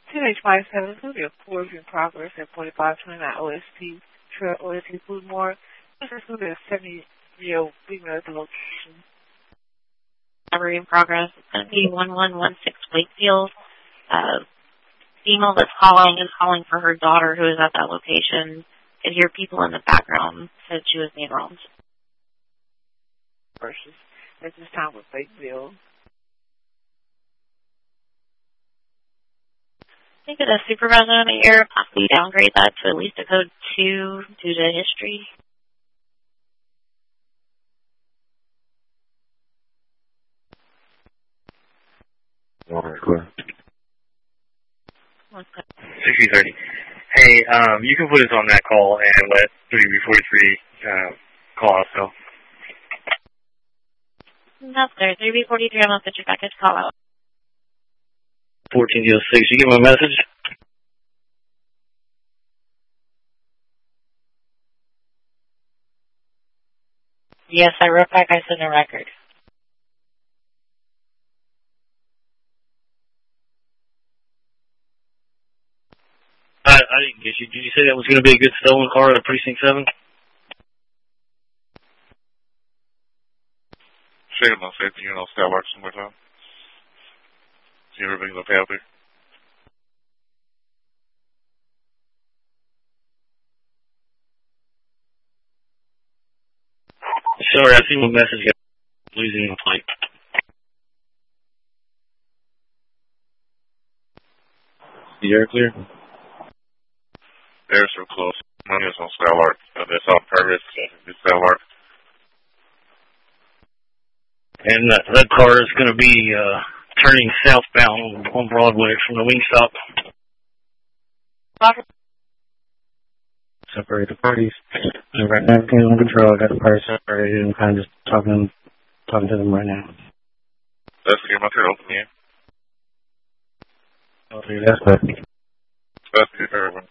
10H57 is going to be a forge in progress at 4529 OST Trail, OST Foodmore. This is going to be a 70-year-old female at the location. Recovery in progress. It's going to be 1116 Wakefield. Female that's calling is calling for her daughter who is at that location. Could hear people in the background. Said she was being wronged. At this time with Wakefield. I think the supervisor in the air possibly downgrade that to at least a code 2 due to history. Clear. 6030. Hey, you can put us on that call and let 3B43 call us, so. That's there. 3B43, I'm going to put your package call out. 1406, you get my message? Yes, I wrote back. I sent a record. I didn't get you. Did you say that was going to be a good stolen car at Precinct 7? Say it on safety, you know, style arts one more time. See everything's okay out there? Sorry, I see my message got losing the plate. The air clear? They're so close. Money is on style art. That's on purpose. It's style art. And that car is going to be turning southbound on Broadway from the Wingstop. Separate the parties. And right now, everything's under control. I got the parties separated and kind of just talking to them right now. That's the game out there, open here. Okay, that's good. That's the everyone.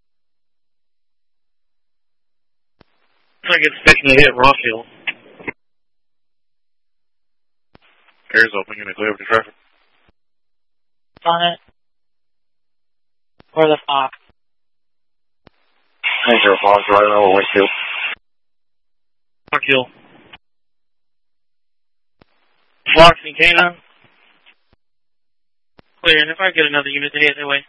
I think it's expecting to hit Rockhill. Air's open, you're going to clear up the traffic. On it. Or the Fox. Thank you, Fox, right over Wakefield. Rockhill. Fox and Cana. Clear, and if I get another unit to head that way.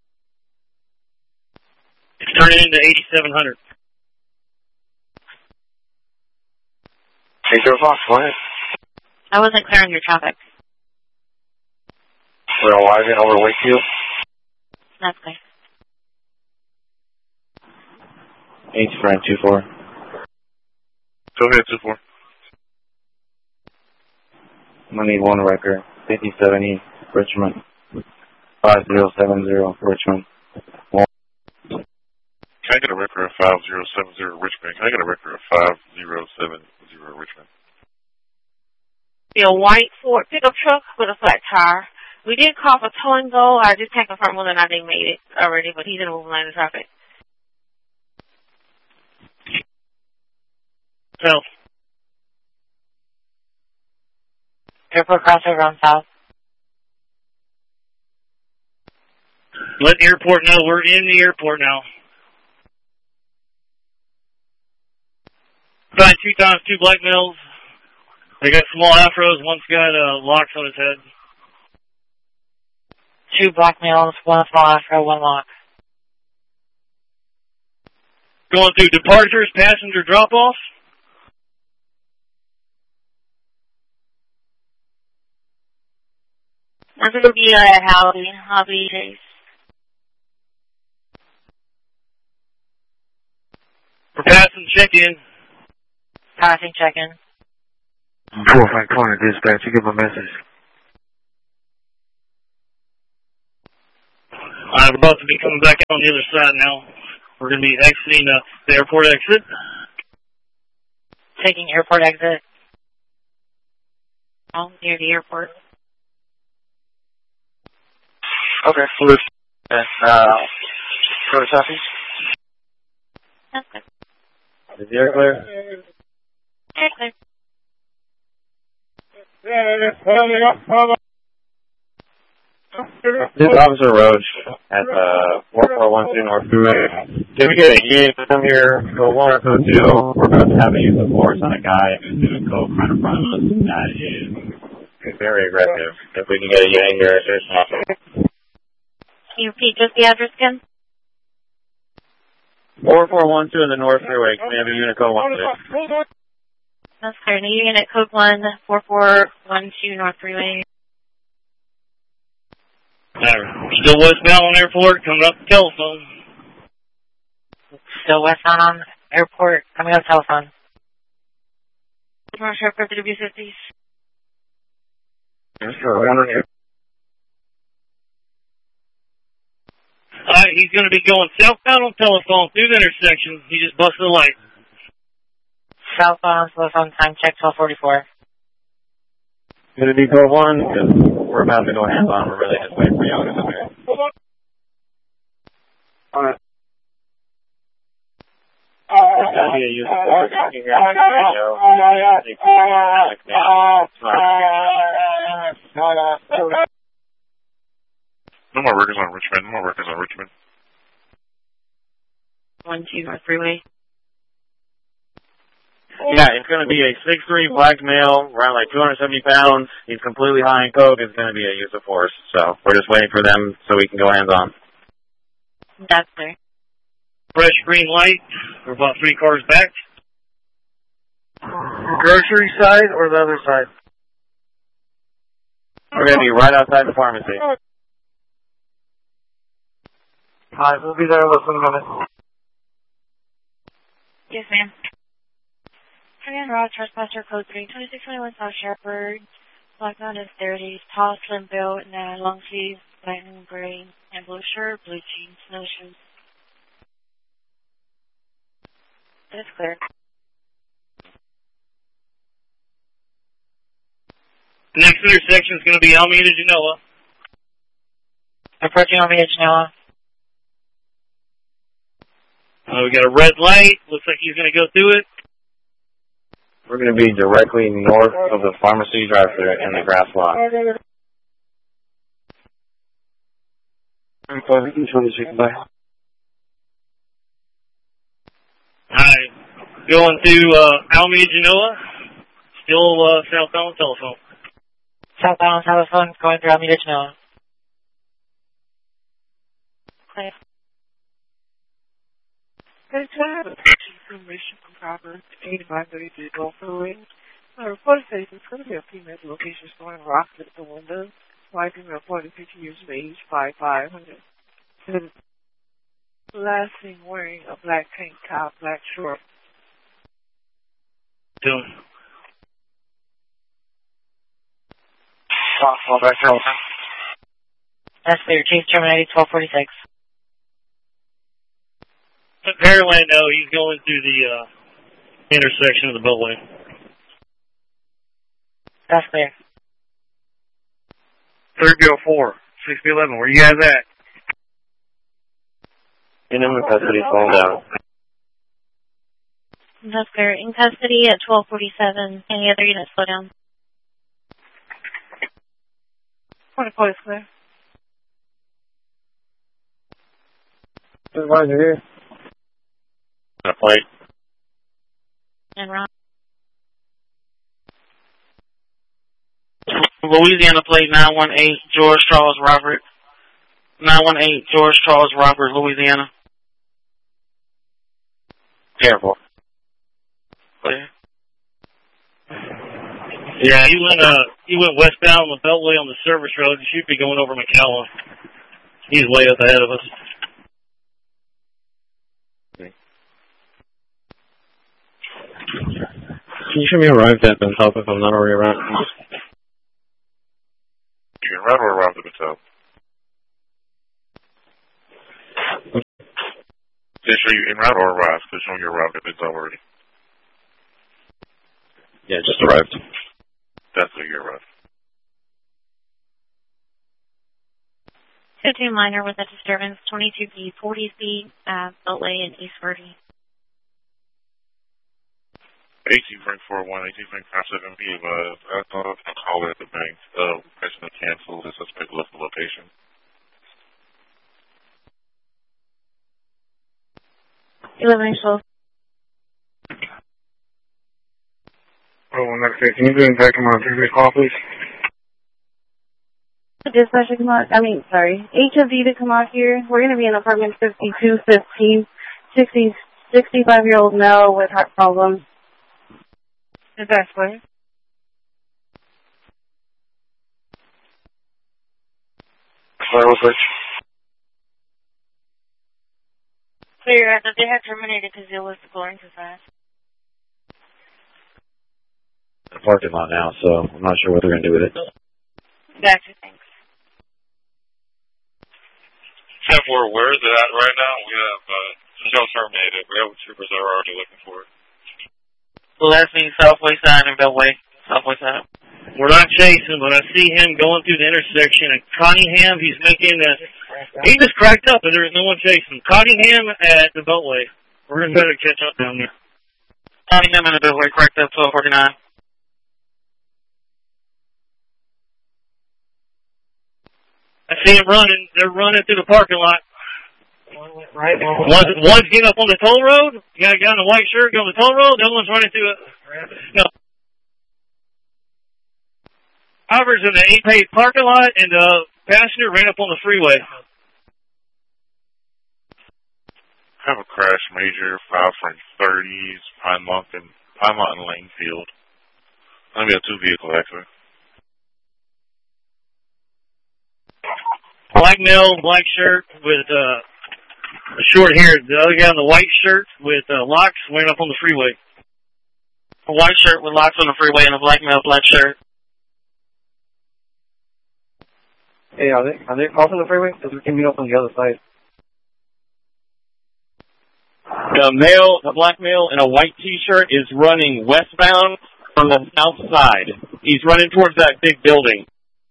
It's turning into 8700. Thank you, Fox, go ahead. I wasn't clearing your traffic. We're arriving over Wakefield. That's clear. H Frank 24. Go ahead, 24. I'm gonna need one record. 5070 Richmond. 5070 Richmond. Can I get a record of 5070 Richmond? Can I get a record of 5070 Richmond? Be a white Ford pickup truck with a flat tire. We did call for towing though. I just can't confirm whether or not they made it already, but he's in the moving line of traffic. South. Airport crossover on south. Let the airport know we're in the airport now. Got 2 times 2 black males. They got small afros. One's got locks on his head. 2 black males, 1 small afro, 1 lock. Going through departures, passenger drop-offs. That's going to be a hobby chase. For passing check-in. Passing check-in. 45 corner dispatch, you give a message. I'm about to be coming back out on the other side now. We're going to be exiting the airport exit. Taking airport exit. Oh, near the airport. Okay, go to southeast. That's good. Is the air clear? Air clear. This is Officer Roach at 4412 North Freeway. Did we get a unit to come here? Code 1 or code 2? We're about to have a use of force on a guy who's doing coke right in front of us. That is very aggressive. If we can get a unit here as soon as possible. Can you repeat just the address again? 4412 in the North Freeway. Can we have a unit code 1, please? That's clear. New unit code 1, 4412 North Freeway. Still westbound on airport, coming up the telephone. Still westbound on airport, coming up telephone. Commercial airport to WC, please. Sure. He's going to be going southbound on telephone through the intersection. He just busted a light. Southbound, telephone, time check 1244. Going to be code 1, because we're about to go hands-on. We're really just waiting for you to come here. Alright. No more workers on Richmond. No more workers on Richmond. 12 North Freeway. Yeah, it's going to be a 6'3" black male, around like 270 pounds. He's completely high in coke. It's going to be a use of force. So we're just waiting for them so we can go hands-on. That's clear. Fresh green light. We're about 3 cars back. Grocery side or the other side? We're going to be right outside the pharmacy. Hi, we'll be there in less than a minute. Yes, ma'am. Again, Raw Trespasser Code 3, 2621 South Shepherd. Black man is 30, tall, slim built, and long sleeves, white and gray, and blue shirt, blue jeans, no shoes. That's clear. The next intersection is going to be Alameda Genoa. Approaching Alameda Genoa. We got a red light. Looks like he's going to go through it. We're going to be directly north of the pharmacy drive-thru in the grass lot. Alright. Going to Alameda Genoa. Still southbound telephone. Southbound telephone going through Alameda Genoa. Clear. Hey, can I have a information from Proverbs 8533 Gulf Freeway? My report says it's going to be a female location storing rocks at the window. White female 40 50 years of age, 5'5". Last seen wearing a black tank top, black short. Doing. That's clear. Chase terminated 1246. Apparently, no, he's going through the intersection of the Beltway. That's clear. 304, 611, where you guys at? In custody, slowing down. That's clear. In custody at 1247. Any other units slow down? 24 is clear. Supervisor here. A plate. And Ron. Louisiana plate 918 George Charles Robert. 918 George Charles Robert, Louisiana. Careful. Clear. Yeah, he went westbound on the Beltway on the service road. He should be going over McAllen. He's way up ahead of us. Can you show me arrived at the top if I'm not already around? You en route or arrived at the top? They show you en route or arrived. They're showing you arrived if it's already. Yeah, just arrived. That's where you arrived. 15 minor with a disturbance, 22B, 40 feet, Beltway in East Verde. Frank 41, 18 Frank 57, be advised. I thought I called at the bank, requesting to cancel. The suspect left the location. 11-12. Oh, next day, can you do an impact on previous call, please? Dispatcher, come on. HFD to come out here. We're going to be in apartment 5215, 65-year-old male with heart problems. Dispatcher. Sorry, real quick. Clear that they had terminated because it was going too fast. In the parking lot now, so I'm not sure what they're going to do with it. Gotcha, thanks. 10-4, where is it at right now? We have, still terminated. We have troopers that are already looking for it. Last thing, Southway side and Beltway. Southway side. We're not chasing, but I see him going through the intersection at Cottingham. He's making he just cracked up and there's no one chasing. Cottingham at the Beltway. We're going to try to catch up down there. Cottingham and the Beltway, cracked up 1249. I see him running. They're running through the parking lot. Right. One's getting up on the toll road. You got a guy in a white shirt going on the toll road. The other one's running through it. No. Driver's in the 8-pay parking lot, and the passenger ran up on the freeway. Have a crash major, 5 Frank 30s, Pine Mountain Lanefield. Let me have 2 vehicle accident. Black male, black shirt with short hair. The other guy in the white shirt with locks went up on the freeway. A white shirt with locks on the freeway and a black male, black shirt. Hey, are they crossing the freeway? Because we can meet up on the other side. The black male in a white T-shirt is running westbound from the south side. He's running towards that big building.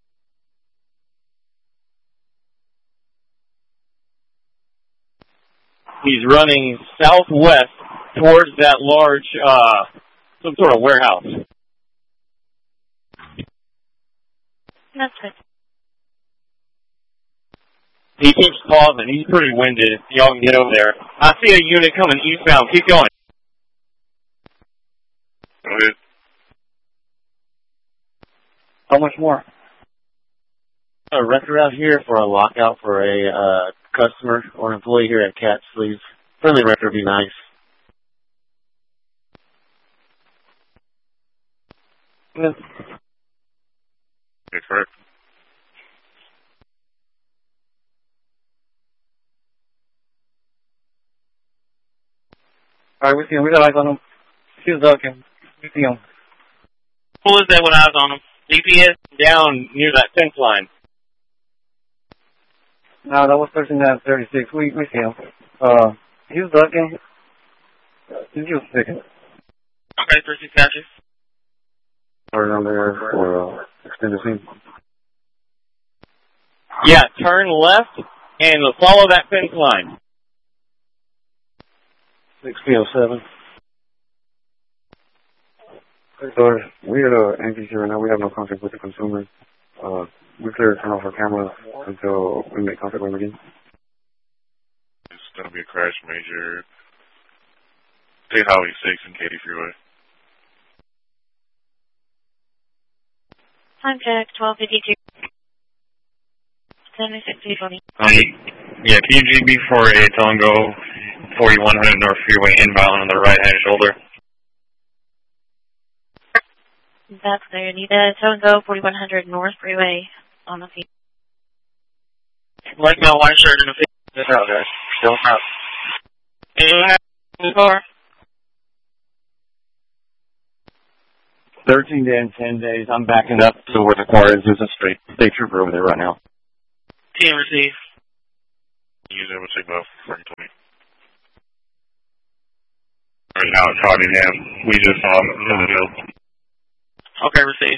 He's running southwest towards that large, some sort of warehouse. That's it. He keeps pausing. He's pretty winded. Y'all can get over there. I see a unit coming eastbound. Keep going. Go ahead. How much more? A record out here for a lockout for a customer or employee here at Cats, please. Friendly record would be nice. Yeah. Okay, correct. Alright, we see him. We got eyes on him. He's ducking. We see him. Who is that with eyes on him? GPS down near that fence line. No, that was 13-36. We see him. He's ducking. He's just sticking. Okay, 36 catches. Sorry, on there for extended scene. Yeah, turn left and follow that fence line. 6:07. So we are anxious here right now. We have no contact with the consumer. We clear to turn off our camera until we make contact with them again. It's going to be a crash major. State Highway 6 and Katy Freeway. Time check, 12:52. 76-20. Yeah, PGB for a Tango 4100 North Freeway inbound on the right-hand shoulder. That's clear. Need a Tango 4100 North Freeway on the field. Black male, white shirt, and a field. That's out, guys. Still out. Anyone have in the car? 13 days and 10 days. I'm backing up to where the car is. There's a state trooper over there right now. Team receive. Use it with signal for 20. Right now it's Cottingham. We just saw him in the field. Okay, receive.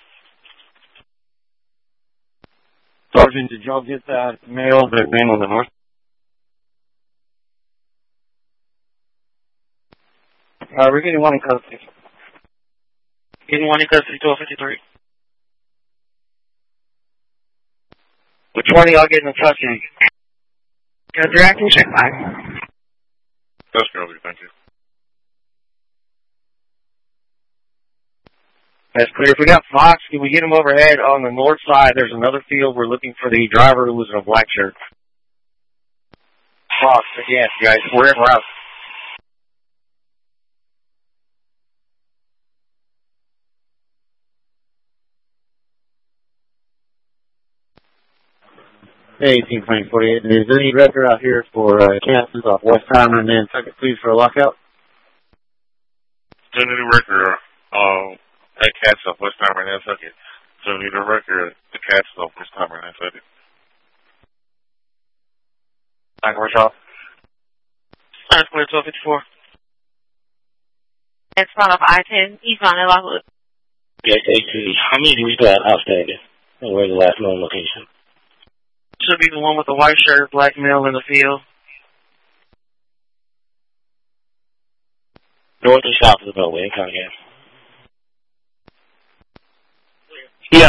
Sergeant, did y'all get that male that ran on the north? We're getting one in custody. Getting one in custody, 1253. Which one of y'all getting in custody? Got your acting check back. That's good, thank you. That's clear. If we got Fox, can we get him overhead on the north side? There's another field. We're looking for the driver who was in a black shirt. Fox, again, guys, we're en route. Hey, Team 2048. Is there any record out here for Kansas off West Time and Nantucket, please, for a lockout? Still need a record at Cats off West Time and Nantucket. Still need a record at Cats off West Time and Nantucket. Back over shop. That's clear, 1254. It's front of I-10, eastbound in Lockwood. Yes, AC. How many do we got outstanding? And where's the last known location? Should be the one with the white shirt, black male in the field. North and south of the Beltway in Cunningham. Yeah,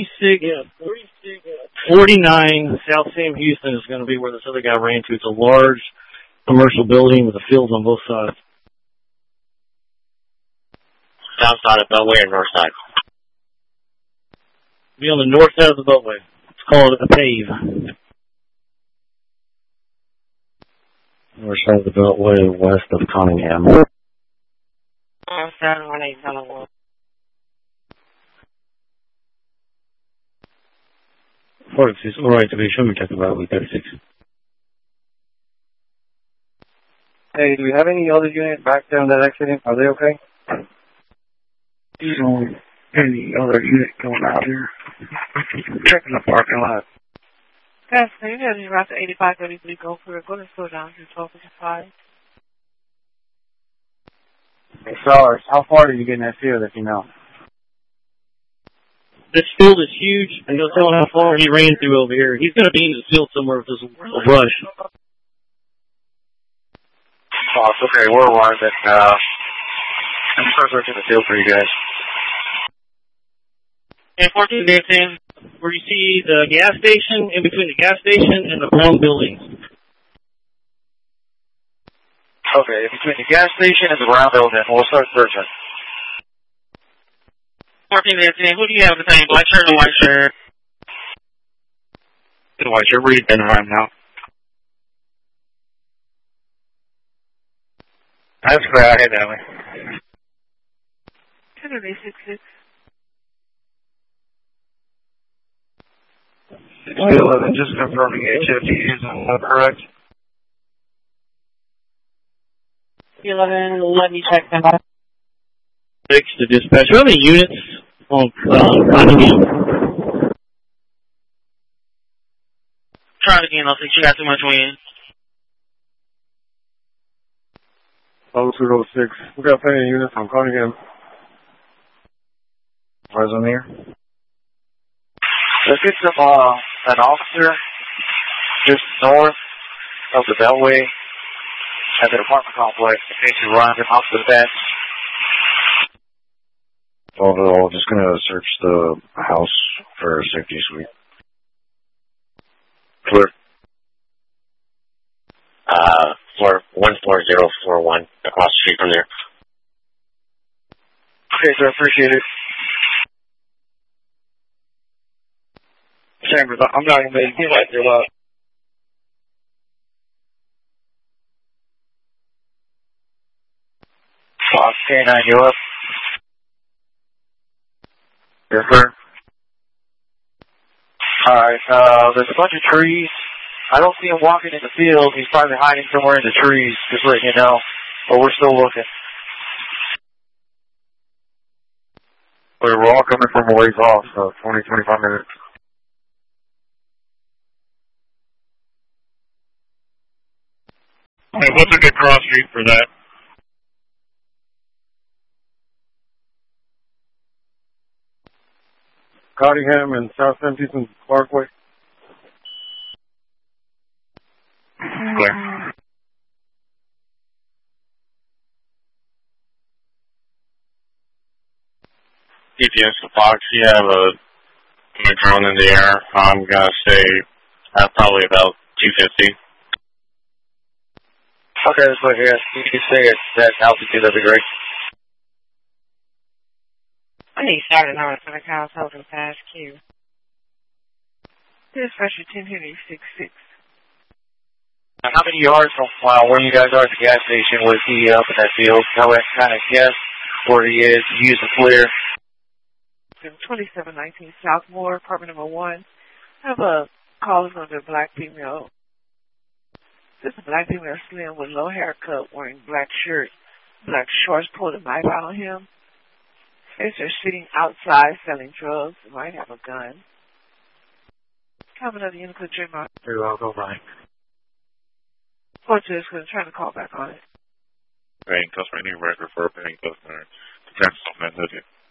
49 South Sam Houston is going to be where this other guy ran to. It's a large commercial building with the fields on both sides. South side of Beltway or north side? Be on the north side of the Beltway. It's called a pave. North side of the Beltway, west of Cunningham. 718 46, all right, to be sure we talk about week 36. Hey, do we have any other units back down that accident? Are they okay? You don't any other unit going out here. Checking the parking lot. Yes, you guys are about to 8533 go for it. Go to slow down to 1255. Hey, fellas, how far are you getting that field if you know? This field is huge. I'm going to tell him how far he ran through over here. He's going to be in the field somewhere with this brush. Oh, it's okay. We're alive. I'm first to the field for you guys. And 1418. Where you see the gas station, in between the gas station and the brown buildings. Okay, between the gas station and the brown building, we'll start searching. 1418. Who do you have the same, black shirt or white shirt? The white shirt, where you been right now? That's where I head that way. 1066. 11, just confirming HFD is correct. 11, let me check that out. 6 to dispatch. How many units on Cunningham? Try it again, I'll think you got too much wind. 0206. We got plenty of units on Cunningham. Where's on here? Let's get some, an officer just north of the Beltway at the apartment complex in case he runs him off the fence. Overall, just gonna search the house for a safety suite. Clear. 14041 across the street from there. Okay, sir, appreciate it. Chambers, I'm not even making like you're up. Fox K9, you up? Yes, sir. Alright, there's a bunch of trees. I don't see him walking in the field. He's probably hiding somewhere in the trees, just letting you know. But we're still looking. We're all coming from a ways off, so 20, 25 minutes. Hey, what's a good cross street for that? Cottingham and South San Houston Parkway. Clear. PPS to Fox. You have a drone in the air. I'm going to say probably about 250. Okay, that's what here. You can stay at that altitude, that'd be great. I need started on for the cows holding past Q. Dispatcher 10 Henry 66. How many yards from where you guys are at the gas station was he up in that field? How I kind of guess where he is. Use the FLIR. 2719 Southmore, apartment number 1. I have a call from a black female. This is a black female slim with low haircut, wearing black shirt, black shorts, pulled a knife out on him. As they're sitting outside selling drugs, they might have a gun. Coming up the Unicode Trademark. Very well, go right. Court is trying to call back on it. Paying customer, any record for a paying customer. Depends on that.